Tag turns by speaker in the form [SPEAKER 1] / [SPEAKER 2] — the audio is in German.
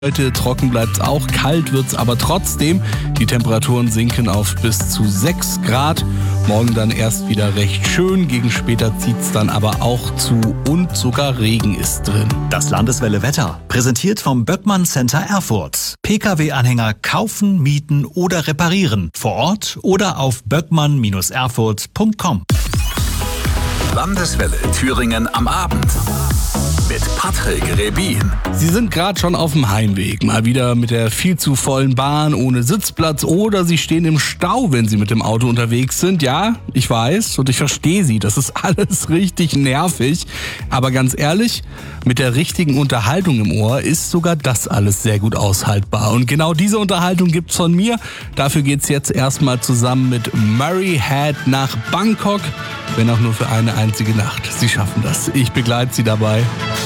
[SPEAKER 1] Heute trocken bleibt es auch, kalt wird es aber trotzdem. Die Temperaturen sinken auf bis zu 6 Grad. Morgen dann erst wieder recht schön, gegen später zieht es dann aber auch zu und sogar Regen ist drin.
[SPEAKER 2] Das Landeswelle Wetter, präsentiert vom Böckmann Center Erfurt. Pkw-Anhänger kaufen, mieten oder reparieren. Vor Ort oder auf böckmann-erfurt.com.
[SPEAKER 3] Landeswelle Thüringen am Abend. Mit Patrick Rebin.
[SPEAKER 1] Sie sind gerade schon auf dem Heimweg, mal wieder mit der viel zu vollen Bahn ohne Sitzplatz oder Sie stehen im Stau, wenn Sie mit dem Auto unterwegs sind. Ja, ich weiß und ich verstehe Sie, das ist alles richtig nervig. Aber ganz ehrlich, mit der richtigen Unterhaltung im Ohr ist sogar das alles sehr gut aushaltbar. Und genau diese Unterhaltung gibt's von mir. Dafür geht's jetzt erstmal zusammen mit Murray Head nach Bangkok, wenn auch nur für eine einzige Nacht. Sie schaffen das. Ich begleite Sie dabei.